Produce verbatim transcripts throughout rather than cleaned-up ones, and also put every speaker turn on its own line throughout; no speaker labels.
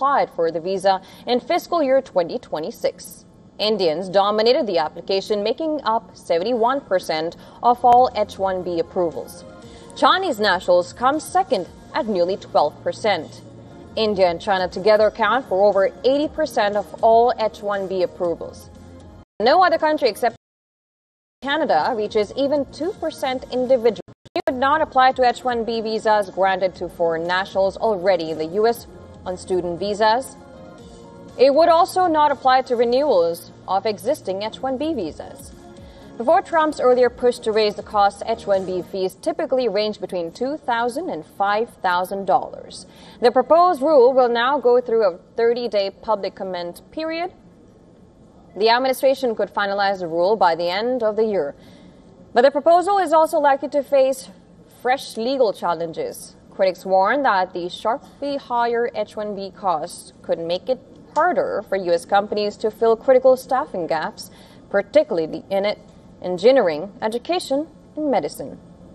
applied for the visa in fiscal year twenty twenty-six. Indians dominated the application, making up seventy-one percent of all H one B approvals. Chinese nationals come second at nearly twelve percent. India and China together account for over eighty percent of all H one B approvals. No other country except Canada reaches even two percent individually. It would not apply to H one B visas granted to foreign nationals already in the U S on student visas. It would also not apply to renewals of existing H one B visas. Before Trump's earlier push to raise the cost, H one B fees typically range between two thousand dollars and five thousand dollars. The proposed rule will now go through a thirty-day public comment period. The administration could finalize the rule by the end of the year. But the proposal is also likely to face fresh legal challenges. Critics warn that the sharply higher H one B costs could make it harder for U S companies to fill critical staffing gaps, particularly in it. engineering, education, and medicine.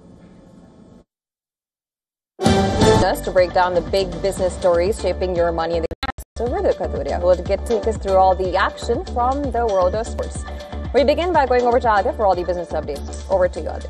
Just to break down the big business stories shaping your money in the so Ritu Kathuria will get take us through all the action from the world of sports. We begin by going over to Adya for all the business updates. Over to you, Adya.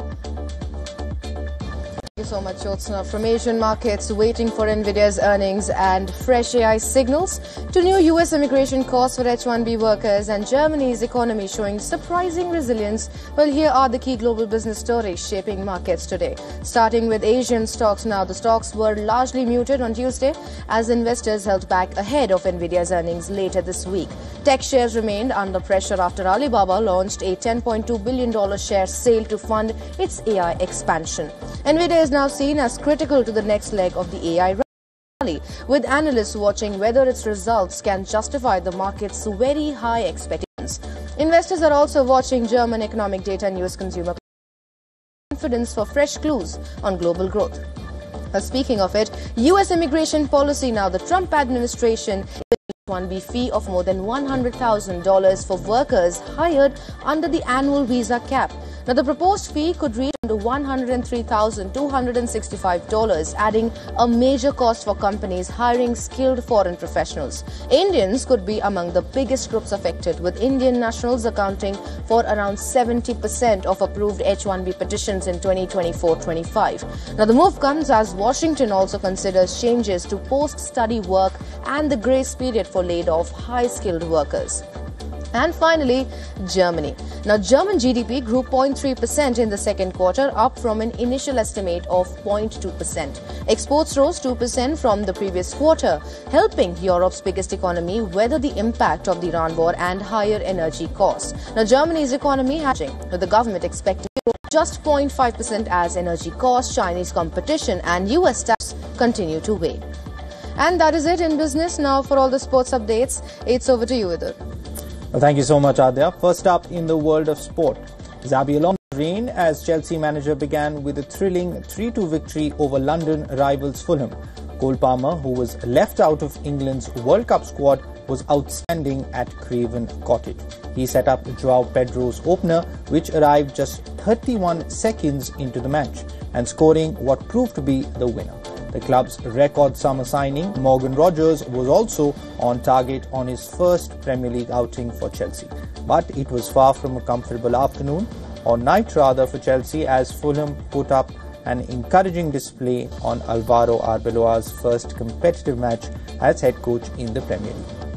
Thank you so much, Jyotsna. From Asian markets waiting for Nvidia's earnings and fresh A I signals to new U S immigration costs for H one B workers and Germany's economy showing surprising resilience. Well, here are the key global business stories shaping markets today. Starting with Asian stocks now. The stocks were largely muted on Tuesday as investors held back ahead of Nvidia's earnings later this week. Tech shares remained under pressure after Alibaba launched a ten point two billion dollars share sale to fund its A I expansion. Nvidia is now seen as critical to the next leg of the A I rally, with analysts watching whether its results can justify the market's very high expectations. Investors are also watching German economic data and U S consumer confidence for fresh clues on global growth. Uh, speaking of it, U S immigration policy now. The Trump administration H one B fee of more than one hundred thousand dollars for workers hired under the annual visa cap. Now, the proposed fee could reach to one hundred three thousand two hundred sixty-five dollars, adding a major cost for companies hiring skilled foreign professionals. Indians could be among the biggest groups affected, with Indian nationals accounting for around seventy percent of approved H one B petitions in twenty twenty-four twenty-five. Now, the move comes as Washington also considers changes to post-study work and the grace period for laid-off high-skilled workers. And finally, Germany. Now, German G D P grew zero point three percent in the second quarter, up from an initial estimate of zero point two percent. Exports rose two percent from the previous quarter, helping Europe's biggest economy weather the impact of the Iran war and higher energy costs. Now, Germany's economy hatching, with the government expecting just zero point five percent as energy costs, Chinese competition and U S tariffs continue to weigh. And that is it in business. Now, for all the sports updates, it's over to you, Vidur.
Well, thank you so much, Adya. First up in the world of sport, Xabi Alonso's reign as Chelsea manager began with a thrilling three two victory over London rivals Fulham. Cole Palmer, who was left out of England's World Cup squad, was outstanding at Craven Cottage. He set up Joao Pedro's opener, which arrived just thirty-one seconds into the match, and scoring what proved to be the winner. The club's record summer signing, Morgan Rogers, was also on target on his first Premier League outing for Chelsea. But it was far from a comfortable afternoon, or night rather, for Chelsea, as Fulham put up an encouraging display on Alvaro Arbeloa's first competitive match as head coach in the Premier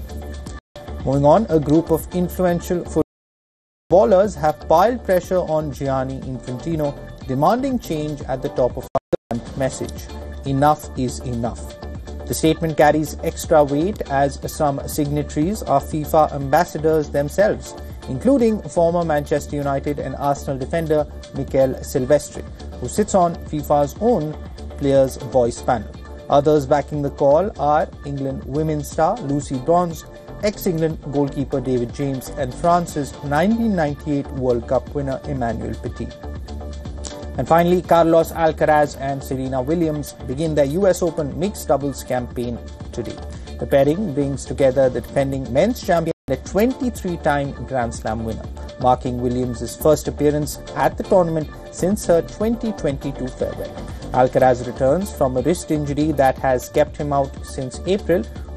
League. Moving on, a group of influential footballers have piled pressure on Gianni Infantino, demanding change at the top of the message. Enough is enough. The statement carries extra weight as some signatories are FIFA ambassadors themselves, including former Manchester United and Arsenal defender Mikel Silvestri, who sits on FIFA's own Players' Voice panel. Others backing the call are England women's star Lucy Bronze, ex-England goalkeeper David James, and France's nineteen ninety-eight World Cup winner Emmanuel Petit. And finally, Carlos Alcaraz and Serena Williams begin their U S Open mixed doubles campaign today. The pairing brings together the defending men's champion and a twenty-three-time Grand Slam winner, marking Williams' first appearance at the tournament since her twenty twenty-two farewell. Alcaraz returns from a wrist injury that has kept him out since April,